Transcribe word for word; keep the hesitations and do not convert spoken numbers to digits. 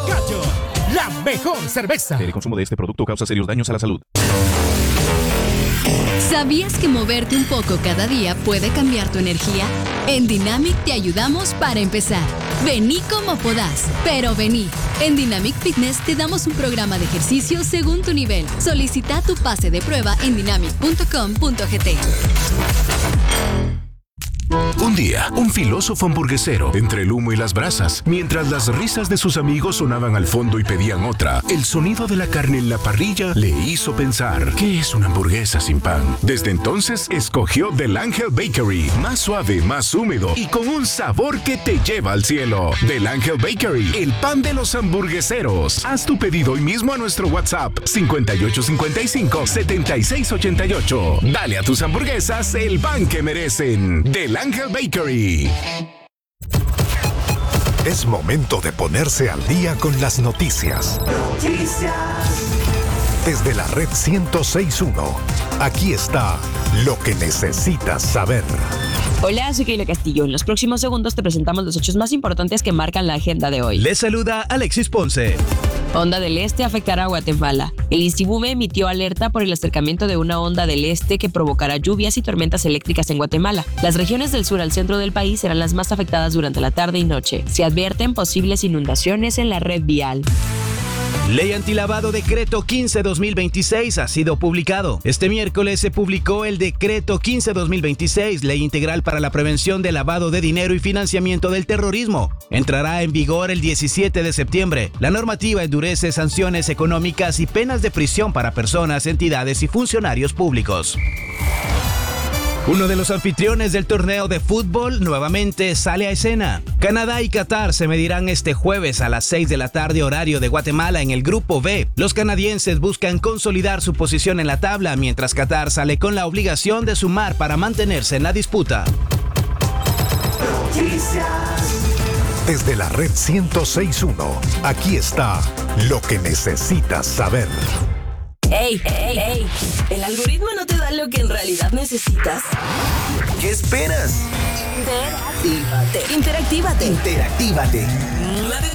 Gallo, la mejor cerveza. El consumo de este producto causa serios daños a la salud. ¿Sabías que moverte un poco cada día puede cambiar tu energía? En Dynamic te ayudamos para empezar. Vení como podás, pero vení. En Dynamic Fitness te damos un programa de ejercicio según tu nivel. Solicita tu pase de prueba en dynamic punto com punto g t. Un día, un filósofo hamburguesero, entre el humo y las brasas, mientras las risas de sus amigos sonaban al fondo y pedían otra, el sonido de la carne en la parrilla le hizo pensar, ¿qué es una hamburguesa sin pan? Desde entonces, escogió Del Ángel Bakery, más suave, más húmedo y con un sabor que te lleva al cielo. Del Ángel Bakery, el pan de los hamburgueseros. Haz tu pedido hoy mismo a nuestro WhatsApp cincuenta y ocho cincuenta y cinco, setenta y seis ochenta y ocho. Dale a tus hamburguesas el pan que merecen. Del Ángel Bakery. Es momento de ponerse al día con las noticias. Noticias. Desde la red ciento seis punto uno, aquí está lo que necesitas saber. Hola, soy Keila Castillo. En los próximos segundos te presentamos los hechos más importantes que marcan la agenda de hoy. Les saluda Alexis Ponce. Onda del Este afectará a Guatemala. El INSIBUME emitió alerta por el acercamiento de una onda del este que provocará lluvias y tormentas eléctricas en Guatemala. Las regiones del sur al centro del país serán las más afectadas durante la tarde y noche. Se advierten posibles inundaciones en la red vial. Ley antilavado decreto quince guión dos mil veintiséis ha sido publicado. Este miércoles se publicó el decreto quince guión dos mil veintiséis, Ley Integral para la Prevención del Lavado de Dinero y Financiamiento del Terrorismo. Entrará en vigor el diecisiete de septiembre. La normativa endurece sanciones económicas y penas de prisión para personas, entidades y funcionarios públicos. Uno de los anfitriones del torneo de fútbol nuevamente sale a escena. Canadá y Qatar se medirán este jueves a las seis de la tarde horario de Guatemala en el Grupo B. Los canadienses buscan consolidar su posición en la tabla, mientras Qatar sale con la obligación de sumar para mantenerse en la disputa. Desde la red ciento seis punto uno, aquí está lo que necesitas saber. ¡Ey, ey, ey! ¿El algoritmo no te da lo que en realidad necesitas? ¿Qué esperas? Interactívate. Interactívate. Interactívate.